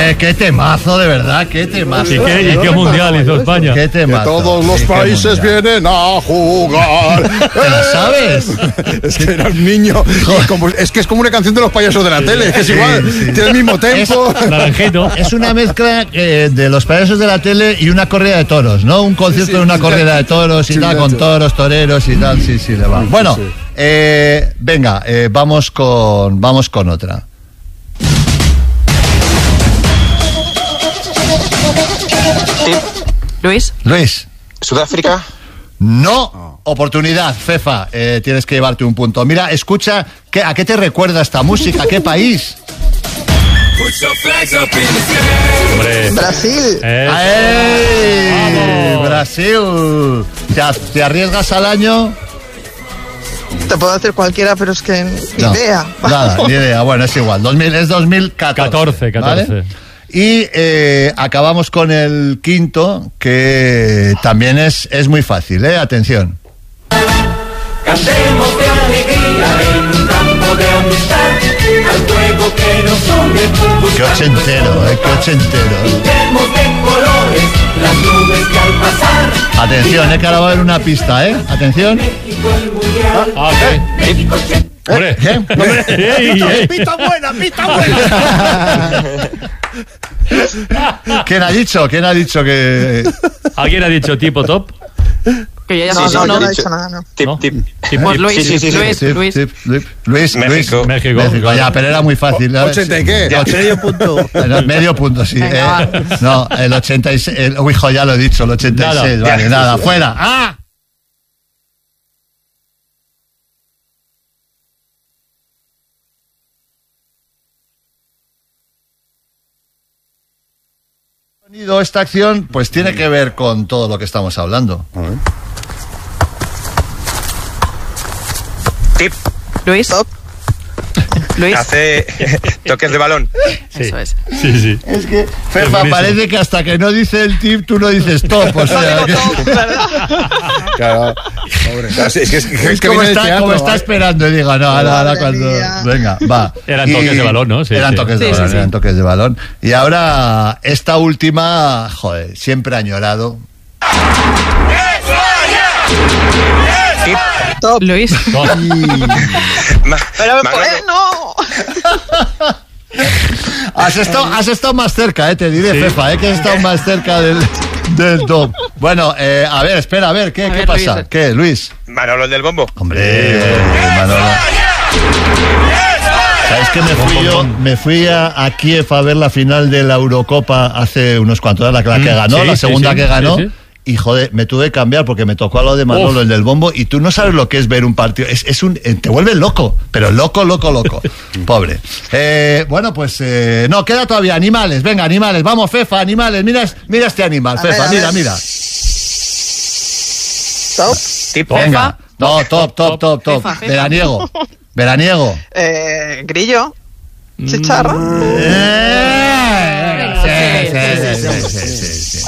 Qué temazo, de verdad, qué temazo. ¿Y qué mundial hizo España? Qué temazo. Que todos los países vienen a jugar. ¿Te lo sabes? Es que era un niño. Es que es como una canción de los payasos de la tele. Es que es igual, tiene el mismo tempo. Naranjito. Es una mezcla de los payasos de la tele y una corrida de toros, ¿no? Un concierto de una corrida de toros y tal, con toros, toreros y tal. Sí, le va. Bueno, venga, vamos con otra. Luis. ¿Sudáfrica? No. Oportunidad, Fefa. Tienes que llevarte un punto. Mira, escucha, ¿a qué te recuerda esta música? ¿A qué país? Hombre. Brasil. ¡Ay! Brasil. ¿Te arriesgas al año? Te puedo decir cualquiera, pero es que ni idea. Nada, ni idea. Bueno, es igual. Es 2014. 14. ¿Vale? Y acabamos con el quinto, que también es muy fácil, Atención. Cantemos de alegría en un campo de amistad, al fuego que nos une. Qué ochentero, qué ochentero. Pintemos de colores las nubes que al pasar. Atención, que ahora va a haber una pista, Atención. México el mundial. Hombre. ¿Qué? Pista buena. ¿Quién ha dicho que... ¿Alguien ha dicho tipo top? Que yo ya Sí, no, No no. he dicho nada, no. Tip. Pues Luis, Sí. Luis. México. Ya, pero era muy fácil. 80 y qué. Medio punto. Medio punto, sí. Venga, No, el 86. Hijo, ya lo he dicho, el 86. Nada. Vale, nada, fuera. ¡Ah! Esta acción pues tiene que ver con todo lo que estamos hablando. Tip. Luis. Top. Luis. Hace toques de balón. Eso es. Sí. Es que, Fefa, buenísimo. parece que hasta que no dice el tip, tú no dices top. O sea, Claro. Pobre. Es que es como viene del teatro, como está esperando y digo, no, ahora Madre cuando... mía. Venga, va. Eran toques de balón, ¿no? Sí, eran sí. toques de Sí, balón, sí. eran toques de balón. Y ahora, esta última, joder, siempre añorado. Top. Luis. Pero Manolo. no. Has estado más cerca, te diré, Sí. Fefa, que has estado más cerca del top. Bueno, a ver, espera, ¿qué A ver, pasa? Luis. ¿Qué, Luis? Manolo el del bombo. Hombre, Manolo. ¿Sabes que me fui a Kiev a ver la final de la Eurocopa hace unos cuantos, la que ganó, sí, la sí, segunda sí, que ganó? sí. Y joder, me tuve que cambiar porque me tocó a lo de Manolo, el del bombo, y tú no sabes lo que es ver un partido. Te vuelve loco, pero loco. Pobre. Bueno, pues no, queda todavía animales. Venga, animales, vamos, Fefa, animales. Mira este animal, A Fefa, ver. mira. Top. Tip. Venga. No, top. Fefa. Veraniego. Grillo. Chicharra. Sí.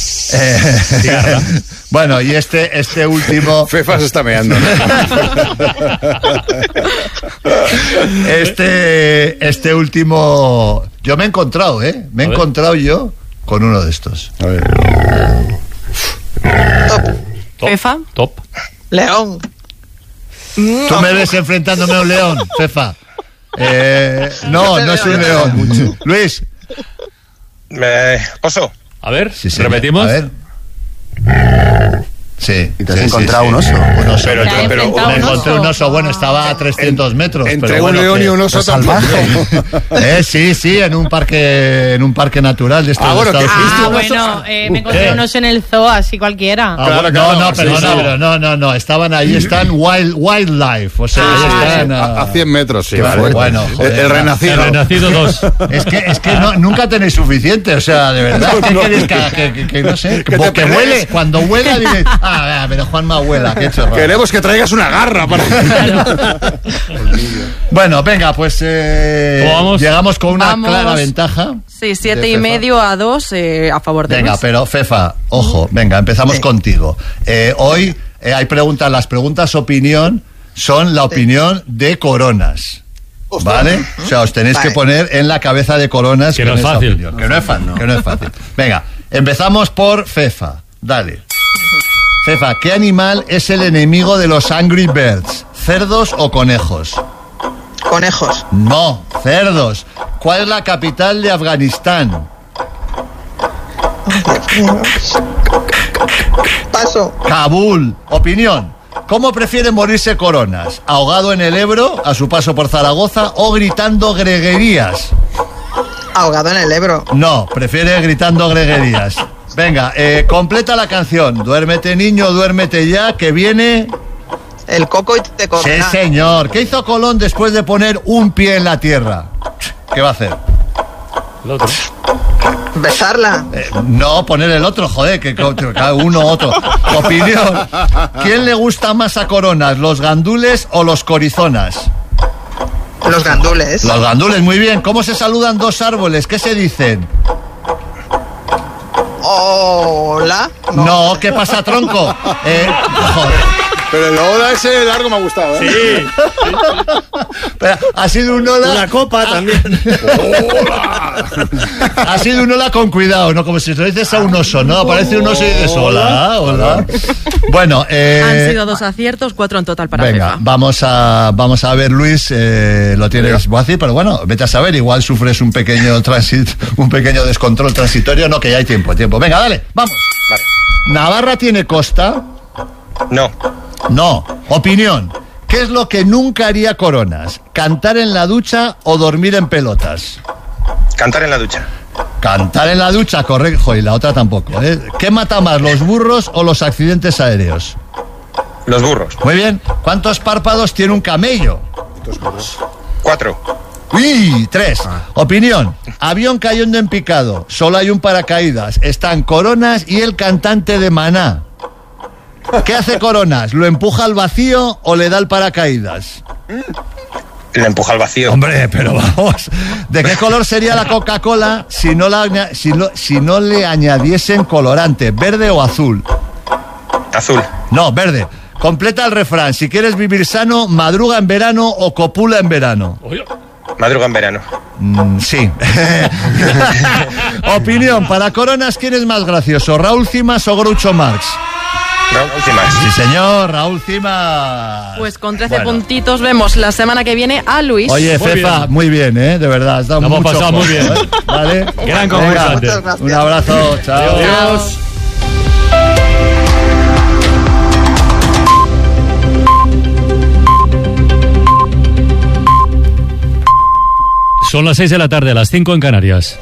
Bueno, y este último. Fefa se está meando. Este último. Yo me he encontrado, Me he encontrado yo con uno de estos. A ver. Fefa. Top. León. Tú me ves enfrentándome a un león, Fefa. No es un león. Luis. Oso. A ver, Sí, repetimos. A ver. Sí. ¿Y te has encontrado un oso? Un oso. Pero- Te ha pero- enfrentado Me un encontré oso. un oso, bueno, estaba a 300 metros. Entre pero un bueno, león que- y un oso salvaje. Sí, en un parque natural de estos Ah, bueno, de Estados que- Unidos. Bueno, me encontré unos en el zoo, así cualquiera. Claro, No, sí, perdona, sí. pero no, estaban ahí, están wildlife, o sea, ahí están A 100 metros, sí. Claro, fuerte. bueno, joder, el renacido. El renacido 2. Es que nunca tenéis suficiente, o sea, de verdad, ¿qué queréis que no sé? Que te Que pelees. huele, cuando huela dices, pero Juanma huela, qué chorrada. Queremos que traigas una garra para... Bueno, venga, pues ¿Cómo vamos? llegamos con una Vamos. clara ventaja. Sí, 7 De y Fefa. medio a 2 a favor de Venga, Luis. pero Fefa, ojo, venga, empezamos Sí. contigo. Hoy hay preguntas, las preguntas opinión son la opinión de Coronas. ¿Vale? O sea, os tenéis que poner en la cabeza de Coronas. Que no es fácil. Que no es fácil, que no es fácil. Venga, empezamos por Fefa. Dale. Fefa, ¿qué animal es el enemigo de los Angry Birds? ¿Cerdos o conejos? Conejos. No, cerdos. ¿Cuál es la capital de Afganistán? Paso. Kabul. Opinión. ¿Cómo prefiere morirse Coronas? ¿Ahogado en el Ebro, a su paso por Zaragoza, o gritando greguerías? Ahogado en el Ebro. No, prefiere gritando greguerías. Venga, completa la canción. Duérmete, niño, duérmete ya, que viene... El coco y te corona. Sí, señor. ¿Qué hizo Colón después de poner un pie en la tierra? ¿Qué va a hacer? El otro. Besarla. No, poner el otro, joder, que cada uno otro. Opinión. ¿Quién le gusta más a Coronas, los gandules o los corizonas? Los gandules. Los gandules, muy bien. ¿Cómo se saludan dos árboles? ¿Qué se dicen? Hola. No, ¿qué pasa, tronco? Joder. Pero el hola ese largo me ha gustado, ¿eh? Sí. Pero ha sido un hola... Una copa también. Ha sido un hola con cuidado, ¿no? Como si lo dices a un oso, ¿no? Aparece un oso y dices hola, hola. Bueno, Han sido 2 aciertos, 4 en total para venga, Fefa. vamos a ver, Luis, lo tienes fácil, pero bueno, vete a saber, igual sufres un pequeño descontrol transitorio, no, que ya hay tiempo. Venga, dale, vamos. Vale. ¿Navarra tiene costa? No. No. Opinión. ¿Qué es lo que nunca haría Coronas? ¿Cantar en la ducha o dormir en pelotas? Cantar en la ducha. Cantar en la ducha, correcto. Y la otra tampoco, ¿eh? ¿Qué mata más, los burros o los accidentes aéreos? Los burros. Muy bien. ¿Cuántos párpados tiene un camello? 4. ¡Uy! 3. Opinión. Avión cayendo en picado. Solo hay un paracaídas. Están Coronas y el cantante de Maná. ¿Qué hace Coronas? ¿Lo empuja al vacío o le da el paracaídas? Le empuja al vacío. Hombre, pero vamos. ¿De qué color sería la Coca-Cola si no le añadiesen colorante? ¿Verde o azul? Azul. No, verde. Completa el refrán. Si quieres vivir sano, madruga en verano o copula en verano. Madruga en verano. Sí. Opinión. Para Coronas, ¿quién es más gracioso? ¿Raúl Cimas o Groucho Marx? Raúl Cimas. Sí, señor, Raúl Cimas. Pues con 13 puntitos vemos la semana que viene a Luis. Oye, Fefa, muy bien, de verdad, has dado Lo hemos mucho pasado juego, muy bien. ¿Vale? Gran Venga, concursante. Muchas gracias. un abrazo, chao. Adiós. Son las 6 de la tarde, las 5 en Canarias.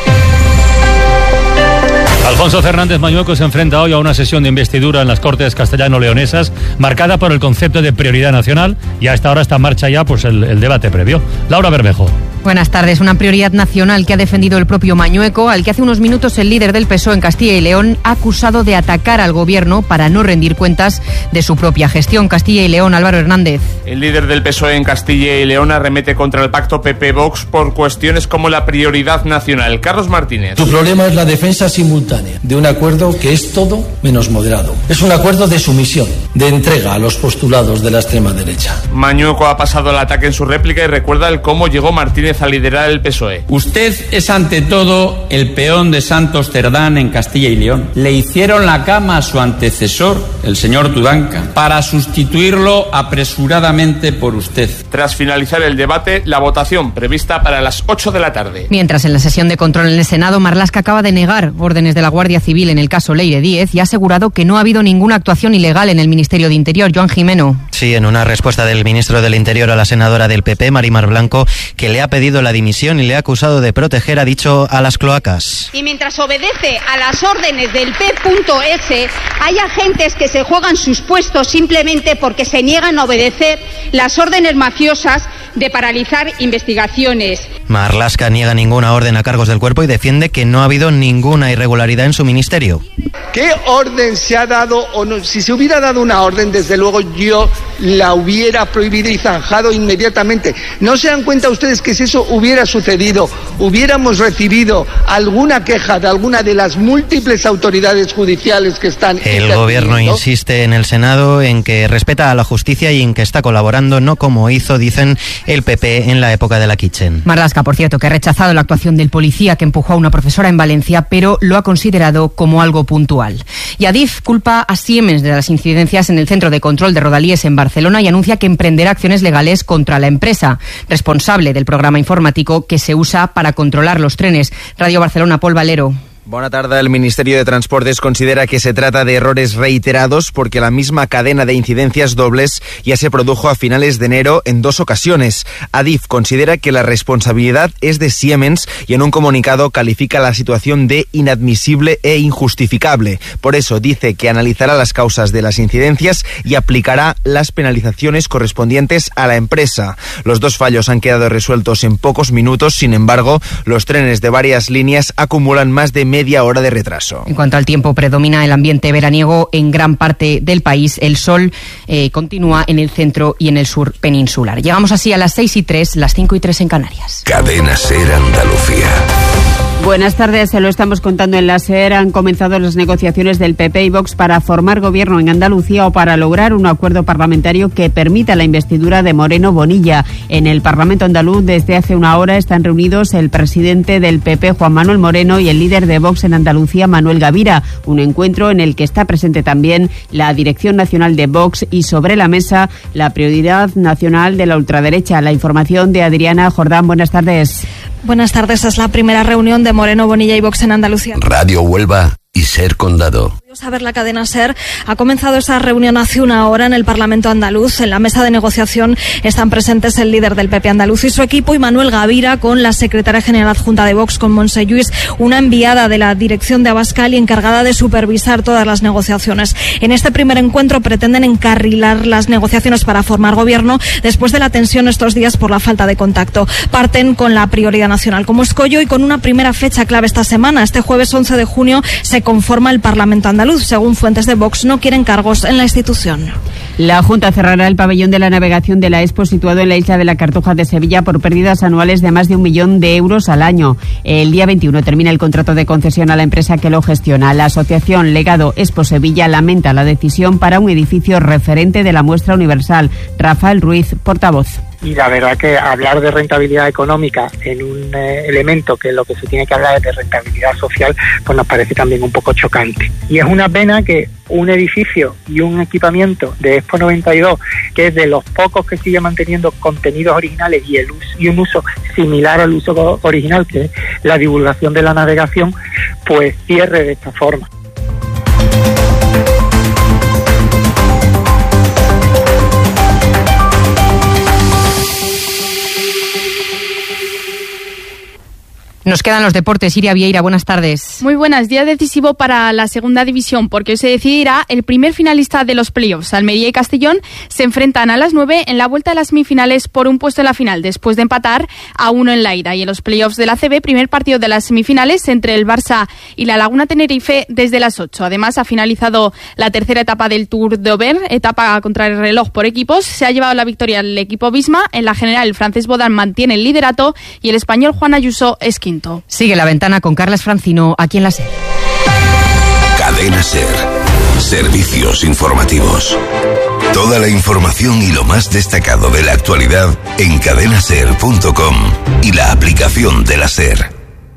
Alfonso Fernández Mañueco se enfrenta hoy a una sesión de investidura en las Cortes castellano-leonesas marcada por el concepto de prioridad nacional, y a esta hora está en marcha ya pues el debate previo. Laura Bermejo. Buenas tardes. Una prioridad nacional que ha defendido el propio Mañueco, al que hace unos minutos el líder del PSOE en Castilla y León ha acusado de atacar al gobierno para no rendir cuentas de su propia gestión. Castilla y León, Álvaro Hernández. El líder del PSOE en Castilla y León arremete contra el pacto PP-Vox por cuestiones como la prioridad nacional. Carlos Martínez. Tu problema es la defensa simultánea de un acuerdo que es todo menos moderado. Es un acuerdo de sumisión, de entrega a los postulados de la extrema derecha. Mañueco ha pasado el ataque en su réplica y recuerda el cómo llegó Martínez a liderar el PSOE. Usted es ante todo el peón de Santos Cerdán en Castilla y León. Le hicieron la cama a su antecesor, el señor Tudanca, para sustituirlo apresuradamente por usted. Tras finalizar el debate, la votación prevista para las 8 de la tarde. Mientras, en la sesión de control en el Senado, Marlaska acaba de negar órdenes de la Guardia Civil en el caso Leire Díez y ha asegurado que no ha habido ninguna actuación ilegal en el Ministerio de Interior. Joan Jimeno. Sí, en una respuesta del ministro del Interior a la senadora del PP, Marimar Blanco, que le ha pedido la dimisión y le ha acusado de proteger, ha dicho, a las cloacas. Y mientras obedece a las órdenes del P.S, hay agentes que se juegan sus puestos simplemente porque se niegan a obedecer las órdenes mafiosas de paralizar investigaciones. Marlaska niega ninguna orden a cargos del cuerpo y defiende que no ha habido ninguna irregularidad en su ministerio. ¿Qué orden se ha dado o no? Si se hubiera dado una orden, desde luego yo la hubiera prohibido y zanjado inmediatamente. ¿No se dan cuenta ustedes que si eso hubiera sucedido, hubiéramos recibido alguna queja de alguna de las múltiples autoridades judiciales que están... El gobierno insiste en el Senado en que respeta a la justicia y en que está colaborando, no como hizo, dicen, el PP en la época de la Kitchen. Marlaska, por cierto, que ha rechazado la actuación del policía que empujó a una profesora en Valencia, pero lo ha considerado como algo puntual. Y Adif culpa a Siemens de las incidencias en el centro de control de Rodalies en Barcelona y anuncia que emprenderá acciones legales contra la empresa, responsable del programa informático que se usa para controlar los trenes. Radio Barcelona, Pol Valero. Bona tarda. El Ministerio de Transportes considera que se trata de errores reiterados porque la misma cadena de incidencias dobles ya se produjo a finales de enero en 2 ocasiones. Adif considera que la responsabilidad es de Siemens y en un comunicado califica la situación de inadmisible e injustificable. Por eso dice que analizará las causas de las incidencias y aplicará las penalizaciones correspondientes a la empresa. Los 2 fallos han quedado resueltos en pocos minutos, sin embargo, los trenes de varias líneas acumulan más de media hora de retraso. En cuanto al tiempo, predomina el ambiente veraniego en gran parte del país. El sol continúa en el centro y en el sur peninsular. Llegamos así a las 6:03, las 5:03 en Canarias. Cadena SER Andalucía. Buenas tardes, se lo estamos contando en la SER. Han comenzado las negociaciones del PP y Vox para formar gobierno en Andalucía o para lograr un acuerdo parlamentario que permita la investidura de Moreno Bonilla. En el Parlamento andaluz, desde hace una hora, están reunidos el presidente del PP, Juan Manuel Moreno, y el líder de Vox en Andalucía, Manuel Gavira. Un encuentro en el que está presente también la Dirección Nacional de Vox y sobre la mesa la prioridad nacional de la ultraderecha. La información de Adriana Jordán. Buenas tardes. Buenas tardes. Es la primera reunión de Moreno Bonilla y Vox en Andalucía. Radio Huelva y SER Condado. Saber la cadena SER ha comenzado esa reunión hace una hora en el Parlamento andaluz. En la mesa de negociación están presentes el líder del PP andaluz y su equipo y Manuel Gavira con la secretaria general adjunta de Vox, con Montse Lluís, una enviada de la dirección de Abascal y encargada de supervisar todas las negociaciones. En este primer encuentro pretenden encarrilar las negociaciones para formar gobierno después de la tensión estos días por la falta de contacto. Parten con la prioridad nacional como escollo y con una primera fecha clave esta semana. Este jueves 11 de junio se conforma el Parlamento andaluz. Según fuentes de Vox, no quieren cargos en la institución. La Junta cerrará el pabellón de la navegación de la Expo situado en la isla de la Cartuja de Sevilla por pérdidas anuales de más de 1 millón de euros al año. El día 21 termina el contrato de concesión a la empresa que lo gestiona. La asociación Legado Expo Sevilla lamenta la decisión para un edificio referente de la muestra universal. Rafael Ruiz, portavoz. Y la verdad que hablar de rentabilidad económica en un elemento que lo que se tiene que hablar es de rentabilidad social, pues nos parece también un poco chocante. Y es una pena que un edificio y un equipamiento de Expo 92, que es de los pocos que sigue manteniendo contenidos originales y un uso similar al uso original, que es la divulgación de la navegación, pues cierre de esta forma. Nos quedan los deportes. Iria Vieira, buenas tardes. Muy buenas. Día decisivo para la segunda división porque hoy se decidirá el primer finalista de los playoffs. Almería y Castellón se enfrentan a las 9 en la vuelta de las semifinales por un puesto en la final, después de empatar a 1 en la ida. Y en los playoffs de la ACB, primer partido de las semifinales entre el Barça y la Laguna Tenerife desde las 8. Además, ha finalizado la tercera etapa del Tour de Auvergne, etapa contra el reloj por equipos. Se ha llevado la victoria el equipo Visma. En la general, el francés Bodin mantiene el liderato y el español Juan Ayuso es quinto. Sigue la ventana con Carles Francino aquí en la SER. Cadena SER. Servicios informativos. Toda la información y lo más destacado de la actualidad en cadenaser.com y la aplicación de la SER.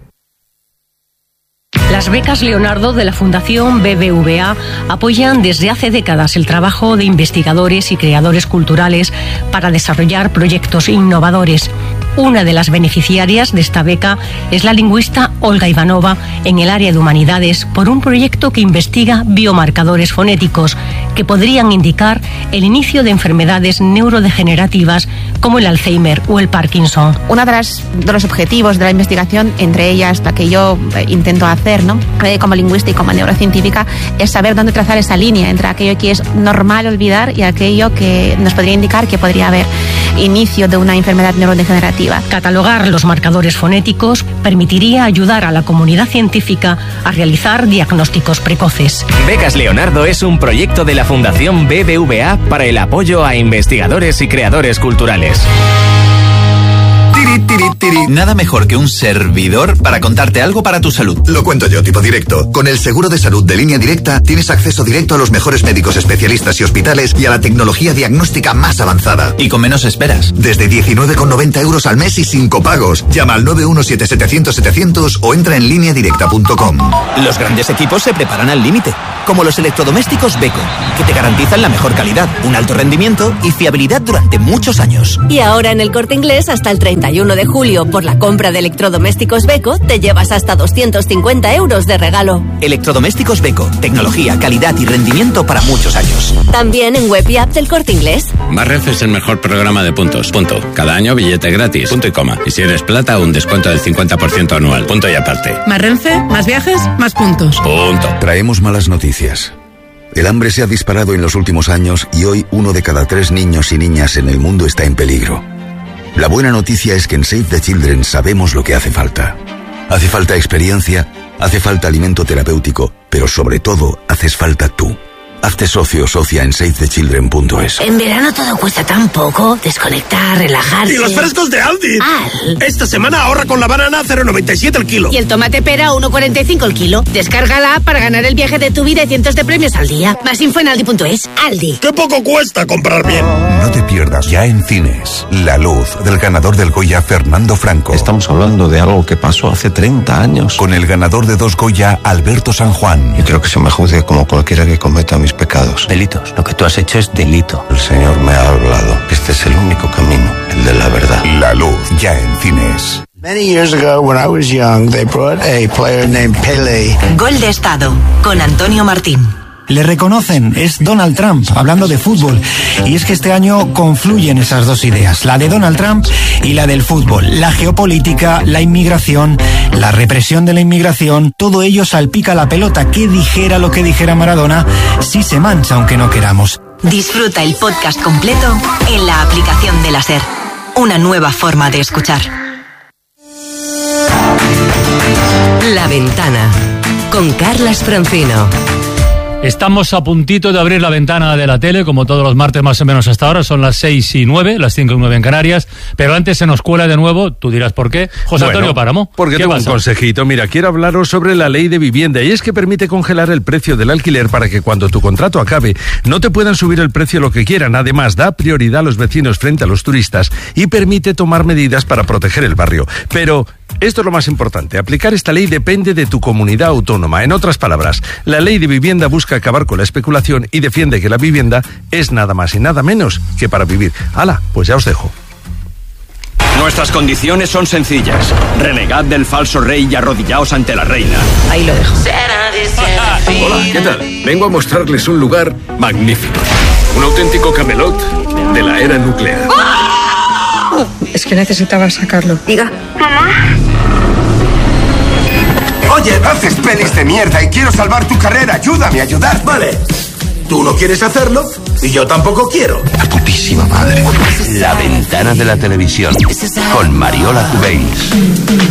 Las becas Leonardo de la Fundación BBVA apoyan desde hace décadas el trabajo de investigadores y creadores culturales para desarrollar proyectos innovadores. Una de las beneficiarias de esta beca es la lingüista Olga Ivanova en el área de humanidades por un proyecto que investiga biomarcadores fonéticos que podrían indicar el inicio de enfermedades neurodegenerativas como el Alzheimer o el Parkinson. Uno de los objetivos de la investigación, entre ellas la que yo intento hacer, ¿no?, como lingüista y como neurocientífica, es saber dónde trazar esa línea entre aquello que es normal olvidar y aquello que nos podría indicar que podría haber inicio de una enfermedad neurodegenerativa. Catalogar los marcadores fonéticos permitiría ayudar a la comunidad científica a realizar diagnósticos precoces. Becas Leonardo es un proyecto de la Fundación BBVA para el apoyo a investigadores y creadores culturales. Nada mejor que un servidor para contarte algo para tu salud. Lo cuento yo, tipo directo. Con el seguro de salud de Línea Directa tienes acceso directo a los mejores médicos especialistas y hospitales y a la tecnología diagnóstica más avanzada. Y con menos esperas. Desde 19,90 € al mes y sin copagos. Llama al 917-700-700 o entra en lineadirecta.com. Los grandes equipos se preparan al límite, como los electrodomésticos Beko, que te garantizan la mejor calidad, un alto rendimiento y fiabilidad durante muchos años. Y ahora en el Corte Inglés, hasta el 31 de julio, por la compra de electrodomésticos Beko, te llevas hasta 250 € de regalo. Electrodomésticos Beko, tecnología, calidad y rendimiento para muchos años. También en web y app del Corte Inglés. Más Renfe es el mejor programa de puntos. Punto. Cada año billete gratis. Punto y coma. Y si eres plata, un descuento del 50% anual. Punto y aparte. Más Renfe, más viajes, más puntos. Punto. Traemos malas noticias. El hambre se ha disparado en los últimos años y hoy 1 de cada 3 niños y niñas en el mundo está en peligro. La buena noticia es que en Save the Children sabemos lo que hace falta. Hace falta experiencia, hace falta alimento terapéutico, pero sobre todo haces falta tú. Hazte socio o socia en SaveTheChildren.es. En verano todo cuesta tan poco. Desconectar, relajarse. ¡Y los frescos de Aldi! Esta semana ahorra con la banana 0,97 el kilo. Y el tomate pera 1,45 el kilo. Descárgala para ganar el viaje de tu vida y cientos de premios al día. Más info en Aldi.es. Aldi. ¡Qué poco cuesta comprar bien! No te pierdas ya en cines La Luz, del ganador del Goya Fernando Franco. Estamos hablando de algo que pasó hace 30 años. Con el ganador de 2 Goya, Alberto San Juan. Yo creo que se me juzgue como cualquiera que cometa mis pecados. Delitos. Lo que tú has hecho es delito. El Señor me ha hablado. Este es el único camino, el de la verdad. La Luz, ya en cines. Many years ago, when I was young, they brought a player named Pele. Gol de Estado, con Antonio Martín. Le reconocen, es Donald Trump, hablando de fútbol. Y es que este año confluyen esas dos ideas, la de Donald Trump y la del fútbol. La geopolítica, la inmigración, la represión de la inmigración, todo ello salpica la pelota. Que dijera lo que dijera Maradona, sí se mancha aunque no queramos. Disfruta el podcast completo en la aplicación de la SER. Una nueva forma de escuchar. La Ventana, con Carlas Francino. Estamos a puntito de abrir la ventana de la tele, como todos los martes más o menos hasta ahora, son las 6:09, las 5:09 en Canarias, pero antes se nos cuela de nuevo, tú dirás por qué, José Antonio Páramo. Porque tengo un consejito, mira, quiero hablaros sobre la ley de vivienda, y es que permite congelar el precio del alquiler para que cuando tu contrato acabe no te puedan subir el precio lo que quieran. Además, da prioridad a los vecinos frente a los turistas y permite tomar medidas para proteger el barrio. Pero esto es lo más importante, aplicar esta ley depende de tu comunidad autónoma. En otras palabras, la ley de vivienda busca acabar con la especulación y defiende que la vivienda es nada más y nada menos que para vivir. ¡Hala! Pues ya os dejo. Nuestras condiciones son sencillas. Renegad del falso rey y arrodillaos ante la reina. Ahí lo dejo. Hola, ¿qué tal? Vengo a mostrarles un lugar magnífico. Un auténtico Camelot de la era nuclear. Es que necesitaba sacarlo. Diga. Mamá. Oye, haces pelis de mierda y quiero salvar tu carrera. Ayúdame a ayudar. Vale. Tú no quieres hacerlo y yo tampoco quiero. La putísima madre. La ventana de la televisión con Mariola Cubéis.